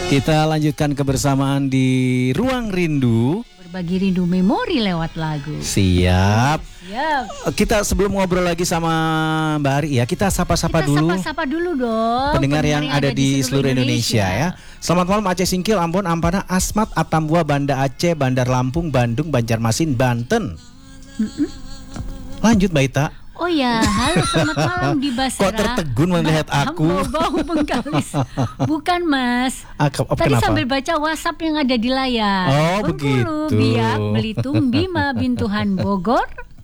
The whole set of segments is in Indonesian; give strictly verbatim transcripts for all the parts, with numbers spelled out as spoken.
Kita lanjutkan kebersamaan di Ruang Rindu. Berbagi rindu memori lewat lagu. Siap. Siap. Kita sebelum ngobrol lagi sama Mbak Ari ya, kita sapa-sapa Kita dulu. sapa-sapa dulu dong. Pendengar yang, yang ada di seluruh Indonesia, Indonesia ya. Selamat malam Aceh Singkil, Ambon, Ampana, Asmat, Atambua, Banda Aceh, Bandar Lampung, Bandung, Banjarmasin, Banten. Mm-mm. Lanjut Mbak Ita. Oh ya, halo selamat malam di Basra. Kok tertegun melihat aku? Bau Bengkalis. Bukan Mas. Akep, Tadi kenapa? sambil baca WhatsApp yang ada di layar. Oh Bengkulu, begitu. Biak, Belitung, Bima, Bintuhan, Bogor.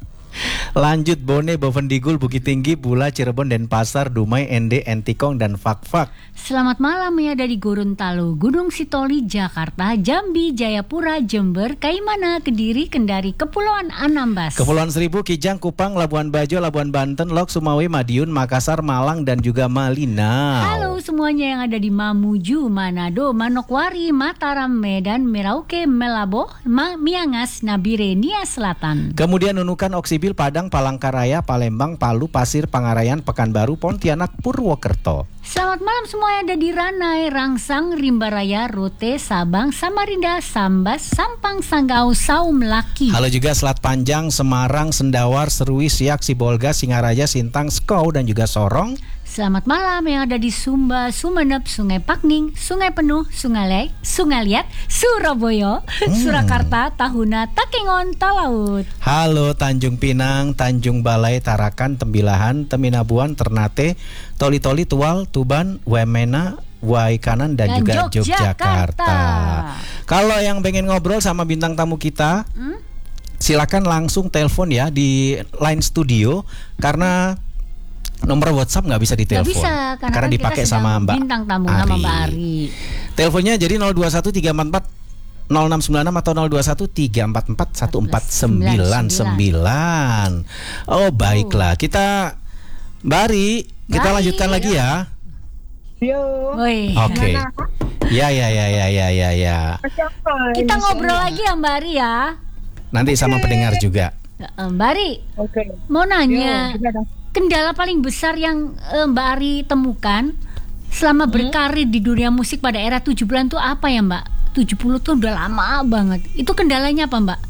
Lanjut Bone, Bovendigul, Bukit Tinggi, Bula, Cirebon, Denpasar, Dumai, Ende, Entikong, dan Fakfak. Selamat malam ya dari Gorontalo, Gunung Sitoli, Jakarta, Jambi, Jayapura, Jember, Kaimana, Kediri, Kendari, Kepulauan Anambas, Kepulauan Seribu, Kijang, Kupang, Labuan Bajo, Labuan Banten, Lok, Sumawe, Madiun, Makassar, Malang, dan juga Malinau. Halo semuanya yang ada di Mamuju, Manado, Manokwari, Mataram, Medan, Merauke, Melabo, Ma- Miangas, Nabire, Nia Selatan. Kemudian Nunukan, Oksibil, Padang, Palangkaraya, Palembang, Palu, Pasir, Pangarayan, Pekanbaru, Pontianak, Purwokerto. Selamat malam semua yang ada di Ranai, Rangsang, Rimbaraya, Rote, Sabang, Samarinda, Sambas, Sampang, Sanggau, Saum, Laki. Halo juga Selat Panjang, Semarang, Sendawar, Serui, Siak, Sibolga, Singaraja, Sintang, Skou, dan juga Sorong. Selamat malam yang ada di Sumba, Sumeneb, Sungai Pakning, Sungai Penuh, Sungai Lek, Sungai Liat, Surabaya, hmm. Surakarta, Tahuna, Takengon, Talaut. Halo Tanjung Pinang, Tanjung Balai, Tarakan, Tembilahan, Teminabuan, Ternate, Toli-Toli, Tual, Tuban, Wamena, Waikanan, dan, dan juga Yogyakarta. Yogyakarta. Kalau yang pengen ngobrol sama bintang tamu kita, hmm? silakan langsung telepon ya di line studio karena nomor WhatsApp nggak bisa ditelepon. Nggak bisa, karena, karena kan dipakai sama Mbak bintang tamu Ari. Nama Mbak Ari. Teleponnya jadi nol dua satu tiga empat empat nol enam sembilan enam atau nol dua satu tiga empat empat satu empat sembilan sembilan. Oh baiklah, kita Mbak Ari, kita Bye. lanjutkan lagi ya. Yo. Oke. Okay. Ya ya ya ya ya ya ya. Kita ngobrol lagi ya Mbak Ari ya. Nanti sama pendengar juga. Mbak Ari. Oke. Okay. Mau nanya. Yo, kendala paling besar yang uh, Mbak Ari temukan selama hmm? berkarir di dunia musik pada era tujuh puluhan itu apa ya Mbak? tujuh puluh tuh udah lama banget. Itu kendalanya apa Mbak?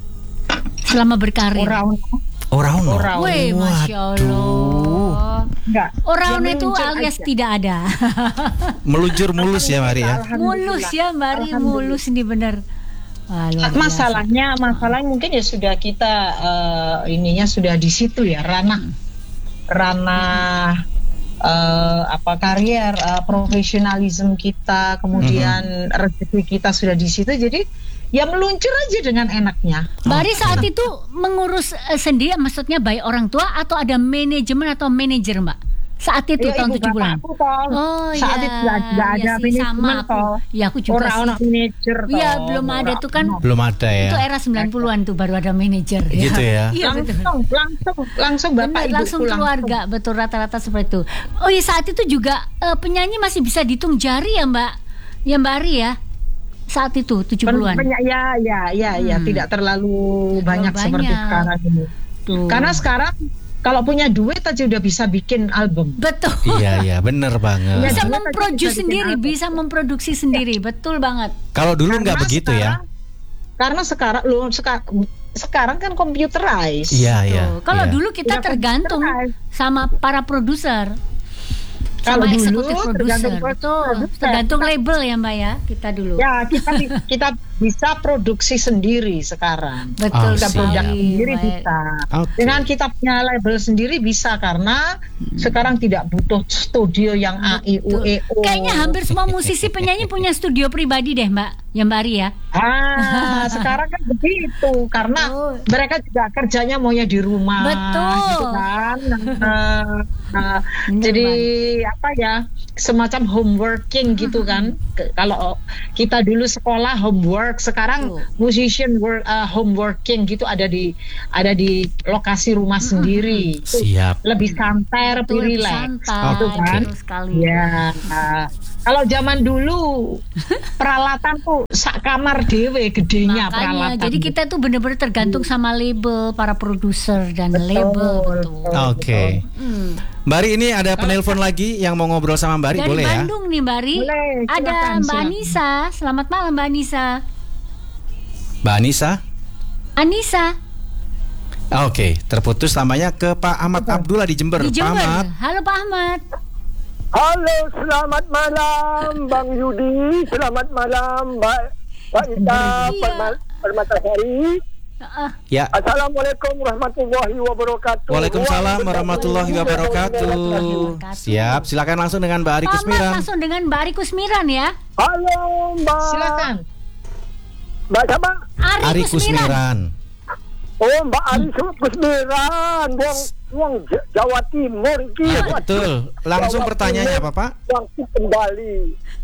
Selama berkarir. Oraun. Oraun. Oraun. Wih, Masya Allah. Enggak. Oraun itu alias aja. Tidak ada. Meluncur mulus ya Mbak Ari ya? Mulus ya Mbak Ari, mulus nih bener. Wah, masalahnya, masalahnya mungkin ya sudah kita uh, ininya sudah di situ ya, ranah ranah uh, apa karier, uh, profesionalisme kita, kemudian mm-hmm. rezeki kita sudah di situ, jadi ya meluncur aja dengan enaknya. Mbak Ari saat itu mengurus uh, sendiri, maksudnya baik orang tua atau ada manajemen atau manajer Mbak? Saat itu ya, tahun tujuh puluhan. Oh saat iya. itu tidak ada ya, manajemen toh. Ya aku juga orang sih. Manajer toh. Iya belum ada tuh kan. Belum ada ya. Itu era sembilan puluhan tuh baru ada manajer. Gitu ya. Iya langsung, betul. langsung langsung bapak Bener, ibu langsung keluarga langsung. Betul rata-rata seperti itu. Oh iya saat itu juga uh, penyanyi masih bisa dihitung jari ya Mbak. Ya Mbak Ari ya. Saat itu tujuh puluhan. Pen- ya ya ya hmm. ya tidak terlalu banyak, banyak seperti sekarang ini. Tuh. Karena sekarang kalau punya duit aja udah bisa bikin album. Betul. Iya iya bener banget. Bisa memproduksi sendiri, bisa memproduksi sendiri, betul banget. Kalau dulu nggak begitu sekarang, ya. Karena sekarang lu sekarang sekarang kan computerized. Iya iya. Kalau ya. dulu kita udah tergantung sama para produser. Kalau sama dulu tergantung betul, tergantung label ya Mbak ya kita dulu. Ya kita kita bisa produksi sendiri sekarang. Betul, kita produk sendiri baik. bisa. Okay. Dengan kita punya label sendiri bisa karena hmm. sekarang tidak butuh studio yang A I U E O. Kayaknya hampir semua musisi penyanyi punya studio pribadi deh Mbak, ya Mbak Ari ya. Ah sekarang kan begitu karena oh. mereka juga kerjanya maunya di rumah. Betul. Gitu kan. Nah, nah, jadi apa ya semacam home working gitu kan. Kalau kita dulu sekolah homework, sekarang uh. musician work uh, home working gitu ada di ada di lokasi rumah uh. sendiri. Siap. Lebih santai, lebih rileks gitu kan. Sekali. Ya. Uh, kalau zaman dulu peralatan tuh sak kamar dewe gedenya Makanya, peralatan. jadi kita tuh benar-benar tergantung sama label para produser dan Betul, label betul. betul. Oke. Hmm. Mbak Ari, ini ada penelpon lagi yang mau ngobrol sama Mbak Ari, Dari boleh ya? Bandung nih Mbak Ari. Boleh, Ada silakan, Mbak silakan. Anissa. Selamat malam Mbak Anissa. Mbak Anissa? Anissa Oke, terputus namanya ke Pak Ahmad Abdullah di Jember. di Pak Jember. Ahmad. Halo Pak Ahmad. Halo, selamat malam Bang Yudi, selamat malam Mbak Mbak Ita Iya. Permatasari. Uh, Ya. Assalamualaikum warahmatullahi wabarakatuh. Waalaikumsalam warahmatullahi wabarakatuh. Siap, silakan langsung dengan Mbak Ari Pak Ahmad Kusmiran. langsung dengan Mbak Ari Kusmiran ya. Halo Mbak. Silakan. Mbak siapa? Ari, Ari Kusmiran. Kusmiran. Oh Mbak Ari Kusmiran, wong wong J- Jawa Timur iki. Ya, betul. Langsung Jawa pertanyaannya Timur, apa, Pak? Langsung kembali.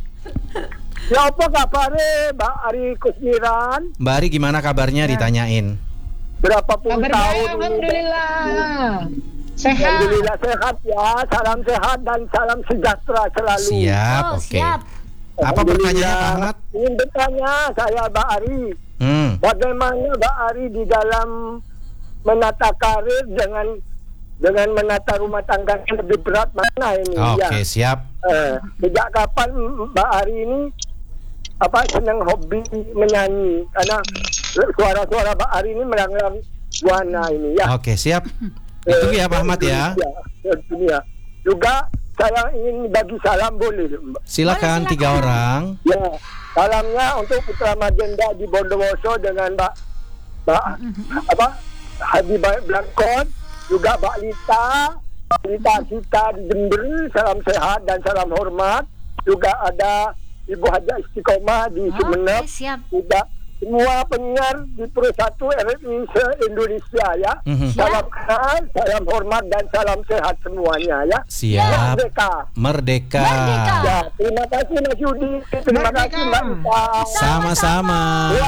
Ya apa kabarnya Mbak Ari Kusmiran? Mbak Ari gimana kabarnya ditanyain? Berapa puluh Kabar tahun baik, ini? alhamdulillah. Sehat. Alhamdulillah sehat ya, salam sehat dan salam sejahtera selalu. Siap, Oh, oke. siap. Apa pertanyaannya, Pak Ahmad? Ingin bertanya saya Mbak Ari, Hmm. bagaimana Mbak Ari di dalam menata karir dengan dengan menata rumah tangga lebih berat mana ini? Oke, Ya. siap. Eh, sejak kapan Mbak Ari ini apa senang hobi menyanyi? Karena suara-suara Mbak Ari ini melanglang buana ini ya. Oke, siap. Itu ya Pak Ahmad ya. Ya, ya. Juga saya ingin bagi salam boleh Mbak? Silakan Boleh, tiga silakan. orang. Ya, salamnya untuk Putra Magenda di Bondowoso dengan Mbak Mbak apa Habibah Blankon, juga Mbak Lita, Mbak Lita Sita di Jember, salam sehat dan salam hormat. Juga ada Ibu Haja Istiqomah di Sumeneb. Oke, siap. Juga semua penyiar di Pro satu R R I se-Indonesia ya. Mhm. Salam kenal, salam hormat dan salam sehat semuanya ya. Siap. Merdeka. Merdeka. Merdeka. Ya, terima kasih Mas Yudi. Terima Merdeka. kasih Mbak Ita. Sama-sama.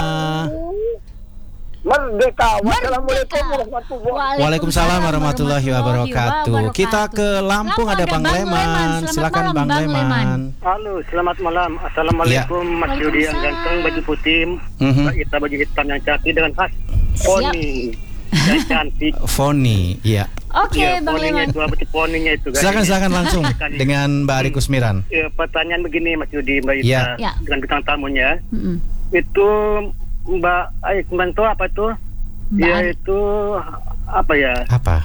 Merdeka. Merdeka. Wassalamualaikum warahmatullahi Waalaikumsalam warahmatullahi wabarakatuh. Kita ke Lampung, ada Bang Leman. Selamat Silakan malam, Bang Bang Leman. Leman. Halo, selamat malam. Assalamualaikum Mas Yudi yang Waalaikumsalam. ganteng, baju putih, Mhm. Mbak Ita baju hitam yang cantik dengan khas poni yang cantik. Foni, iya. Oke, Ya, Bang poninya Leman. itu apa sih poninya itu kan? Silakan silakan langsung dengan Mbak Ari Kusmiran. Ya, pertanyaan begini Mas Yudi, Mbak Ita Ya. Ya. dengan bintang tamunya. Mm-mm. Itu Mbak Aikman itu apa tuh? Mbak Dia Ari. itu apa ya? Apa?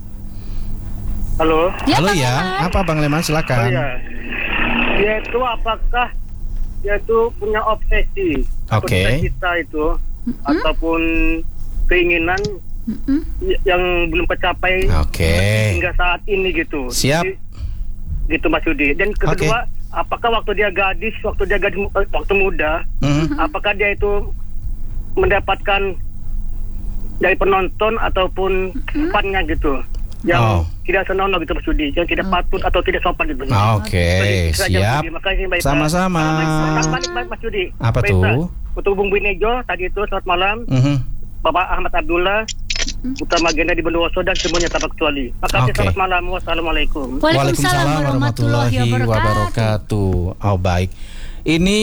Halo? Ya, Halo Bang ya, Leman. apa Bang Leman Oh silakan. ya. Dia itu apakah dia itu punya obsesi atau Oke. cita-cita itu ataupun keinginan Mm-mm. y- yang belum tercapai Oke. hingga saat ini gitu. Siap. Jadi, gitu Mas Yudi. Dan kedua, apakah waktu dia gadis, waktu dia gadis eh, waktu muda, Mhm. apakah dia itu mendapatkan dari penonton ataupun fannya gitu yang Oh. tidak senonoh gitu Mas Yudi, yang tidak patut atau tidak sopan gitu. Oke, Itu saja, Mas siap. Yudi. Makasih, Mbak Ita. Sama-sama. Selamat balik, Mas Yudi. Apa Mbak Ita, tuh? untuk Bung Binejo tadi itu selamat malam. Mhm. Bapak Ahmad Abdullah, Putra Magenda di Bondowoso dan semuanya tanpa kecuali. Makasih, Oke. selamat malam. Wassalamualaikum. Waalaikumsalam warahmatullahi wabarakatuh. Oh baik. Ini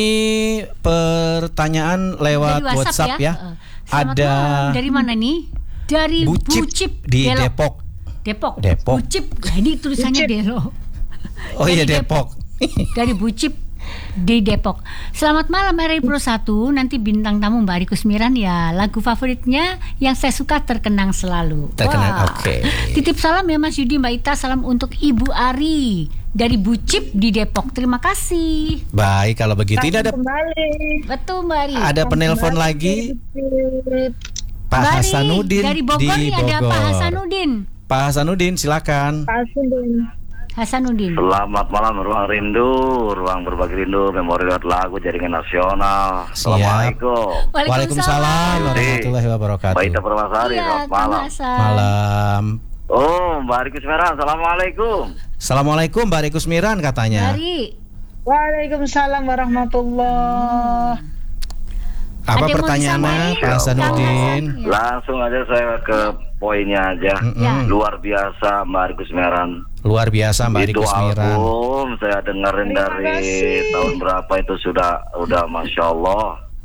pertanyaan lewat Dari WhatsApp, ya. Eh, selamat Ada malam. Dari mana nih? Dari Bucip, Bucip, di Delok. Depok. Depok. Depok. Bucip. Nah, ini tulisannya Bucip. Delo. Oh iya Dari Depok. Dari Bucip di Depok. Selamat malam R R I Pro satu. Nanti bintang tamu Mbak Ari Kusmiran ya. Lagu favoritnya yang saya suka terkenang selalu. Terkenang, Wah. oke. Titip salam ya Mas Yudi, Mbak Ita. Salam untuk Ibu Ari dari Bucip di Depok. Terima kasih. Baik, kalau begitu ini ada Kembali. Betul Mbak Ari. ada penelpon lagi Pak Mbak Ari, Hasanuddin dari Bogor di nih ada Bogor. Pak Hasanuddin. Pak Hasanuddin silakan. Pasien. Hasanuddin. Selamat malam Ruang Rindu, Ruang Berbagi Rindu, Memori Lewat Lagu, Jaringan Nasional. Siap. Assalamualaikum. Waalaikumsalam warahmatullahi wabarakatuh. Mbak Ita Permasari, Iya, selamat malam. Kang Hasan. Malam. Oh, Mbak Ari Kusmiran, Assalamualaikum. Assalamualaikum Mbak Ari Kusmiran katanya. Dari Waalaikumsalam warahmatullahi. Apa Ada yang mau pertanyaannya disampaikan? Pak Hasanuddin? Ya. Langsung aja saya ke poinnya aja. Mm-mm. Ya. Luar biasa Mbak Ari Kusmiran. Luar biasa Mbak Ari Itu Kusmiran. album saya dengerin Terima dari kasih. tahun berapa itu sudah udah Masya Allah.